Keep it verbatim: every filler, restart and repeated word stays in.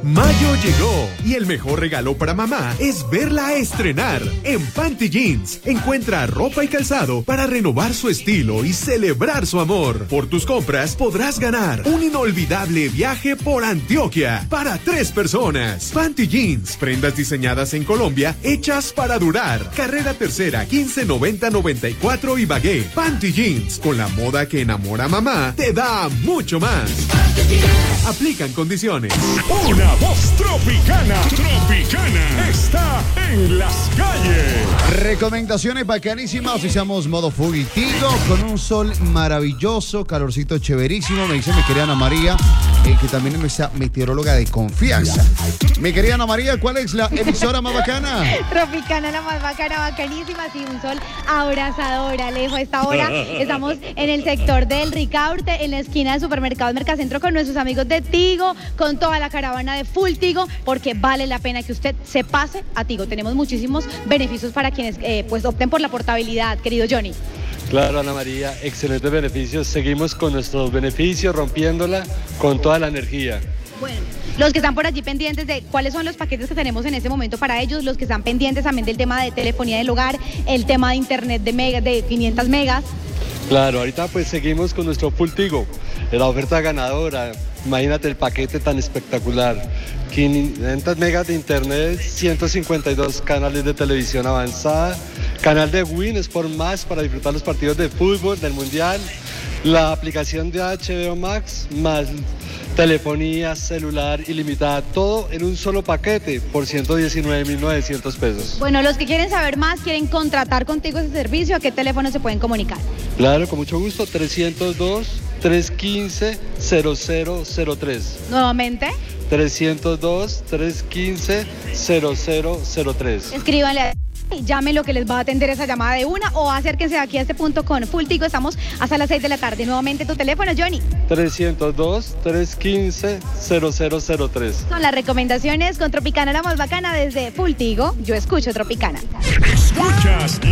Mayo llegó y el mejor regalo para mamá es verla estrenar. En Panty Jeans encuentra ropa y calzado para renovar su estilo y celebrar su amor. Por tus compras podrás ganar un inolvidable viaje por Antioquia para tres personas. Panty Jeans, prendas diseñadas en Colombia, hechas para durar. Carrera Tercera, quince noventa noventa y cuatro Ibagué. Panty Jeans, con la moda que enamora a mamá, te da mucho más. Aplican condiciones. Una voz tropicana, tropicana, está en las calles. Recomendaciones bacanísimas, utilizamos modo fugitivo, con un sol maravilloso, calorcito chéverísimo, me dice mi querida Ana María, eh, que también es nuestra meteoróloga de confianza. Mi querida Ana María, ¿cuál es la emisora más bacana? Tropicana, la más bacana, bacanísima, sí, un sol abrasador, Alejo. A esta hora estamos en el sector del Ricaurte, en la esquina del supermercado Mercacentro, con nuestros amigos de Tigo, con toda la caravana de Full Tigo, porque vale la pena que usted se pase a Tigo. Tenemos muchísimos beneficios para quienes eh, pues opten por la portabilidad, querido Johnny. Claro, Ana María, excelentes beneficios. Seguimos con nuestros beneficios, rompiéndola con toda la energía. Bueno, los que están por allí pendientes de cuáles son los paquetes que tenemos en este momento para ellos, los que están pendientes también del tema de telefonía del hogar, el tema de internet de, mega, de quinientas megas. Claro, ahorita pues seguimos con nuestro Full Tigo, la oferta ganadora. Imagínate el paquete tan espectacular, quinientas megas de internet, ciento cincuenta y dos canales de televisión avanzada, canal de Win Sport Más para disfrutar los partidos de fútbol, del mundial, la aplicación de H B O Max, más telefonía celular ilimitada, todo en un solo paquete por ciento diecinueve mil novecientos pesos. Bueno, los que quieren saber más, quieren contratar contigo ese servicio, ¿a qué teléfono se pueden comunicar? Claro, con mucho gusto, trescientos dos, trescientos quince, cero cero cero tres. Nuevamente. trescientos dos, trescientos quince, cero cero cero tres. Escríbanle a... llame lo que les va a atender esa llamada de una o acérquense aquí a este punto con Full Tigo. Estamos hasta las seis de la tarde. Nuevamente tu teléfono, Johnny. trescientos dos, trescientos quince, cero cero cero tres. Son las recomendaciones con Tropicana, la más bacana desde Full Tigo. Yo escucho Tropicana. Escuchas